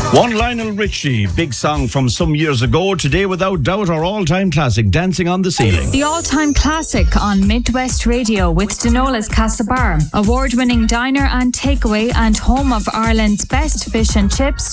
One Lionel Richie, big song from some years ago. Today, without doubt, our all-time classic, Dancing on the Ceiling. The all-time classic on Midwest Radio with Denola's Castlebar, award-winning diner and takeaway and home of Ireland's best fish and chips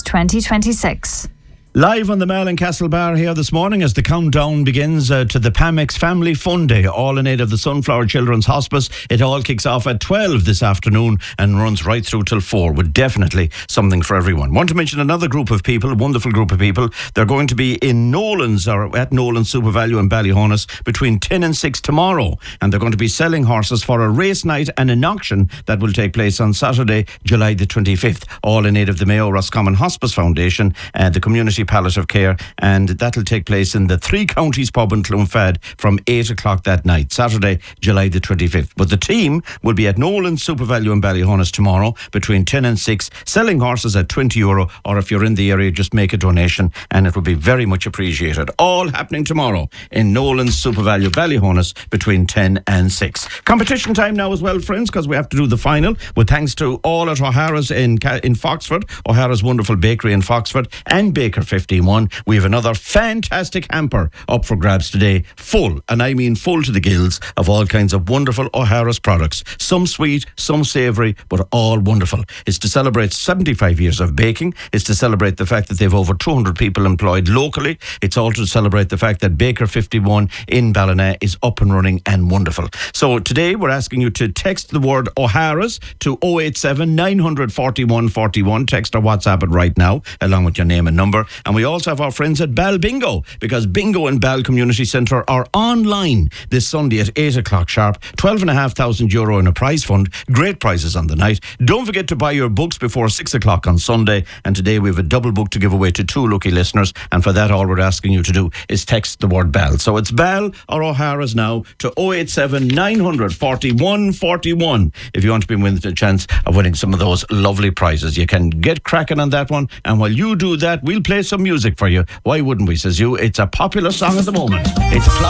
2026. Live on the Mall and Castlebar here this morning as the countdown begins to the Pamex Family Fun Day, all in aid of the Sunflower Children's Hospice. It all kicks off at 12 this afternoon and runs right through till 4, with definitely something for everyone. Want to mention another group of people, a wonderful group of people. They're going to be in Nolan's, or at Nolan's SuperValu in Ballyhonus between 10 and 6 tomorrow. And they're going to be selling horses for a race night and an auction that will take place on Saturday, July the 25th, all in aid of the Mayo Roscommon Hospice Foundation and the Community Palliative Care, and that'll take place in the Three Counties pub in Clonfad from 8 o'clock that night, Saturday, July the 25th. But the team will be at Nolan's SuperValu in Ballyhonus tomorrow between 10 and 6, selling horses at €20, or if you're in the area, just make a donation and it will be very much appreciated. All happening tomorrow in Nolan's SuperValu Ballyhonus between 10 and 6. Competition time now as well, friends, because we have to do the final, with thanks to all at O'Hara's in Foxford, O'Hara's wonderful bakery in Foxford, and Baker 51. We have another fantastic hamper up for grabs today, full, and I mean full to the gills, of all kinds of wonderful O'Hara's products. Some sweet, some savoury, but all wonderful. It's to celebrate 75 years of baking. It's to celebrate the fact that they've over 200 people employed locally. It's also to celebrate the fact that Baker 51 in Ballina is up and running and wonderful. So today we're asking you to text the word O'Hara's to 087 941 41. Text or WhatsApp it right now, along with your name and number. And we also have our friends at Bal Bingo, because Bingo and Bal Community Centre are online this Sunday at 8 o'clock sharp. €12,500 in a prize fund. Great prizes on the night. Don't forget to buy your books before 6 o'clock on Sunday. And today we have a double book to give away to 2 lucky listeners. And for that, all we're asking you to do is text the word Bal. So it's Bal or O'Hara's now to 087 941 41 if you want to be with a chance of winning some of those lovely prizes. You can get cracking on that one. And while you do that, we'll play some music for you. Why wouldn't we, says you? It's a popular song at the moment. It's